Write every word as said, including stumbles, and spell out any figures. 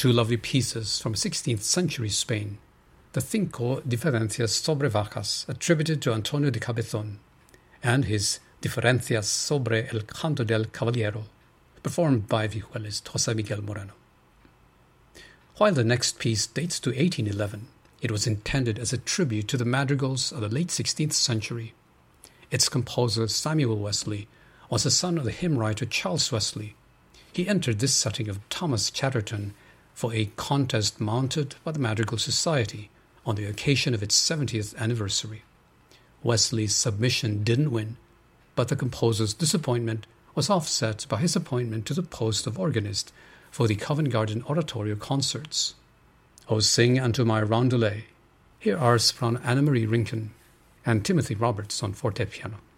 two lovely pieces from sixteenth century Spain, the Cinco Diferencias sobre Vacas, attributed to Antonio de Cabezon, and his Diferencias sobre el Canto del Caballero, performed by vihuelist José Miguel Moreno. While the next piece dates to eighteen eleven, it was intended as a tribute to the madrigals of the late sixteenth century. Its composer, Samuel Wesley, was the son of the hymn writer Charles Wesley. He entered this setting of Thomas Chatterton for a contest mounted by the Madrigal Society on the occasion of its seventieth anniversary. Wesley's submission didn't win, but the composer's disappointment was offset by his appointment to the post of organist for the Covent Garden Oratorio concerts. O Sing Unto My Roundelay. Here are soprano Anna Marie Rinken and Timothy Roberts on forte piano.